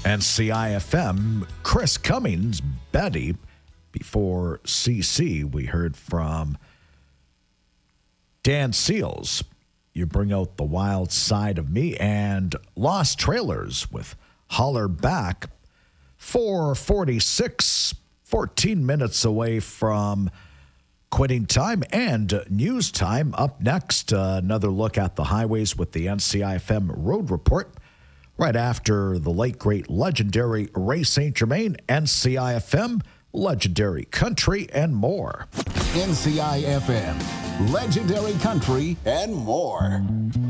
And CIFM, Chris Cummings, Betty. Before CC, we heard from Dan Seals. You Bring Out the Wild Side of Me, and Lost Trailers with Holler Back. 4:46, 14 minutes away from quitting time and news time. Up next, another look at the highways with the NCIFM Road Report. Right after the late, great, legendary Ray St. Germain, NCIFM, Legendary Country, and more. NCIFM, Legendary Country, and more.